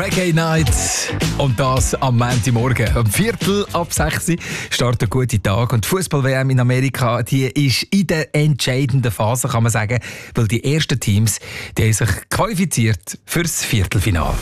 Reggae Night und das am Montagmorgen. Um 5:45 startet ein guter Tag und die Fußball-WM in Amerika, die ist in der entscheidenden Phase, kann man sagen, weil die ersten Teams, die haben sich qualifiziert fürs Viertelfinale.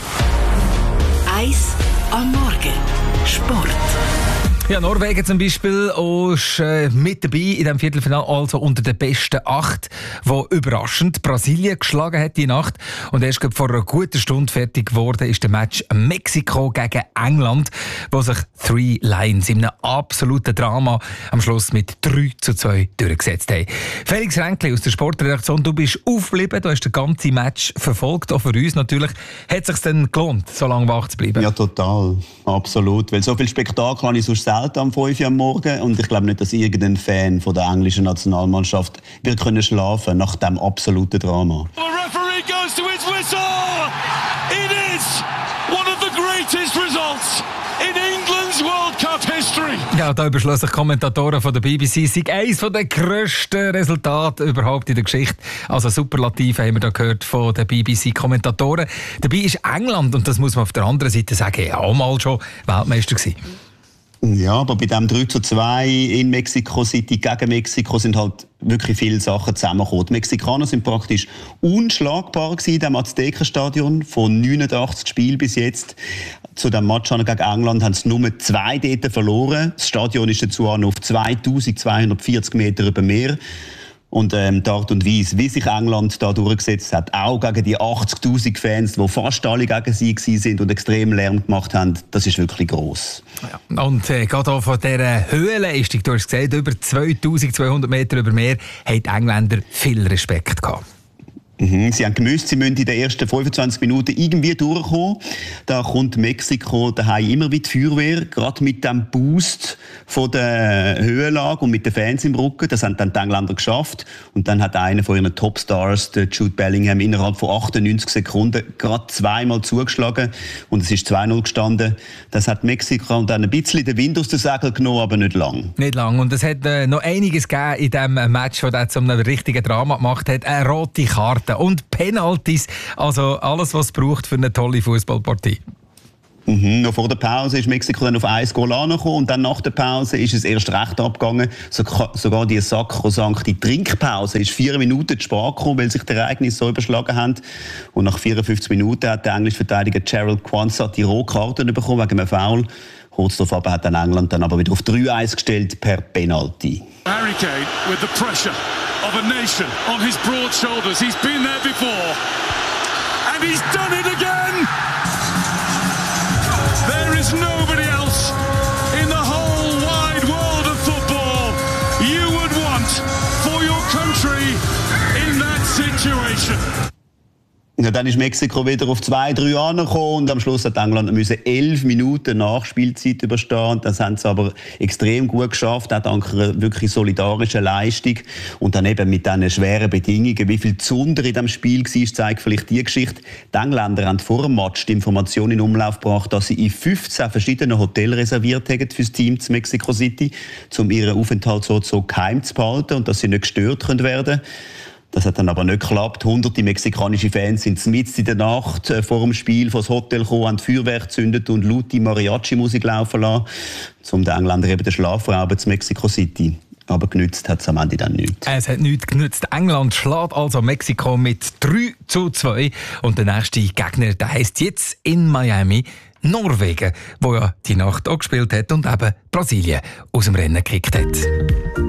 1 am Morgen. Sport. Ja, Norwegen zum Beispiel ist mit dabei in diesem Viertelfinale, also unter den besten 8, wo überraschend Brasilien geschlagen hat die Nacht. Und erst vor einer guten Stunde fertig geworden ist der Match Mexiko gegen England, wo sich Three Lions in einem absoluten Drama am Schluss mit 3:2 durchgesetzt haben. Felix Ränkli aus der Sportredaktion, du bist aufgeblieben, du hast das ganze Match verfolgt, auch für uns natürlich. Hat es sich denn gelohnt, so lange wach zu bleiben? Ja, total. Absolut. Weil so viel Spektakel habe ich sonst selten am 5 Uhr am Morgen. Und ich glaube nicht, dass irgendein Fan von der englischen Nationalmannschaft wird können schlafen nach diesem absoluten Drama. The referee goes to his whistle. It is one of the greatest results in England's World Cup history. Ja, da überschlossen sich Kommentatoren von der BBC, sei eines der grössten Resultate überhaupt in der Geschichte. Also Superlative haben wir da gehört von den BBC-Kommentatoren. Dabei ist England, und das muss man auf der anderen Seite sagen, ja auch mal schon Weltmeister gewesen. Ja, aber bei dem 3:2 in Mexico City gegen Mexiko sind halt wirklich viele Sachen zusammengekommen. Die Mexikaner sind praktisch unschlagbar gewesen in dem Aztekenstadion von 89 Spielen bis jetzt. Zu dem Match gegen England haben sie nur 2 dort verloren. Das Stadion ist dazu auch noch auf 2240 Meter über Meer. Und die Art und Weise, wie sich England da durchgesetzt hat, auch gegen die 80'000 Fans, die fast alle gegen sie sind und extrem Lärm gemacht haben, das ist wirklich gross. Ja. Und gerade auch von dieser Höhenleistung, du hast gesagt, über 2200 Meter über Meer, haben die Engländer viel Respekt gehabt. Sie haben gewusst, sie müssen in den ersten 25 Minuten irgendwie durchkommen. Da kommt Mexiko daheim immer wie die Feuerwehr, gerade mit dem Boost von der Höhenlage und mit den Fans im Rücken. Das haben dann die Engländer geschafft. Und dann hat einer von ihren Topstars, der Jude Bellingham, innerhalb von 98 Sekunden gerade zweimal zugeschlagen. Und es ist 2:0 gestanden. Das hat Mexiko dann ein bisschen den Wind aus den Segeln genommen, aber nicht lang. Nicht lang. Und es hat noch einiges gegeben in diesem Match, das zu einem richtigen Drama gemacht hat. Eine rote Karte und Penalties, also alles, was es braucht für eine tolle Fußballpartie. Noch vor der Pause ist Mexiko dann auf 1 Goal angekommen und dann nach der Pause ist es erst recht abgegangen. Sogar die sakrosankte Trinkpause ist 4 Minuten zu spät gekommen, weil sich die Ereignisse so überschlagen haben. Und nach 54 Minuten hat der englische Verteidiger Gerald Quansah die rote Karte bekommen wegen einem Foul. Kurz darauf hat dann England dann aber wieder auf 3:1 gestellt per Penalty. Harry Kane with the pressure of a nation on his broad shoulders. He's been there before. And he's done it again! There is nobody else in the whole wide world of football you would want for your country in that situation. Ja, dann ist Mexiko wieder auf 2:3 angekommen und am Schluss hat England 11 Minuten Nachspielzeit überstehen. Das haben sie aber extrem gut geschafft, auch dank einer wirklich solidarischen Leistung. Und dann eben mit diesen schweren Bedingungen, wie viel Zunder in diesem Spiel war, zeigt vielleicht die Geschichte. Die Engländer haben vor dem Match die Information in Umlauf gebracht, dass sie in 15 verschiedenen Hotels reserviert haben für das Team zu Mexico City, um ihren Aufenthalt so geheim zu behalten und dass sie nicht gestört werden können. Das hat dann aber nicht geklappt. Hunderte mexikanische Fans sind mitten in der Nacht vor dem Spiel vor das Hotel gekommen, haben Feuerwerk gezündet und laute Mariachi-Musik laufen lassen, um den Engländern eben den Schlaf zu rauben zu Mexico City. Aber genützt hat es am Ende dann nichts. Es hat nichts genützt. England schlägt also Mexiko mit 3:2. Und der nächste Gegner, der heisst jetzt in Miami Norwegen, wo ja die Nacht auch gespielt hat und eben Brasilien aus dem Rennen gekickt hat.